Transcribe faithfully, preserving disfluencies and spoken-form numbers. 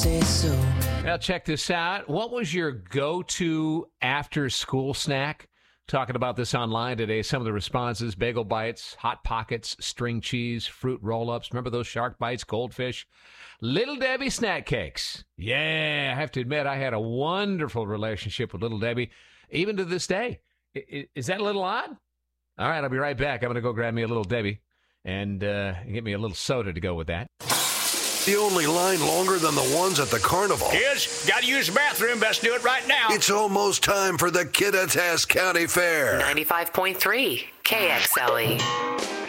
say so. Now, check this out. What was your go-to after-school snack? Talking about this online today. Some of the responses: bagel bites, Hot Pockets, string cheese, fruit roll-ups. Remember those shark bites, goldfish? Little Debbie snack cakes. Yeah, I have to admit, I had a wonderful relationship with Little Debbie, even to this day. I- I- is that a little odd? All right, I'll be right back. I'm going to go grab me a Little Debbie and uh, get me a little soda to go with that. The only line longer than the ones at the carnival. Kids, gotta use the bathroom. Best do it right now. It's almost time for the Kittitas County Fair. ninety-five point three K X L E.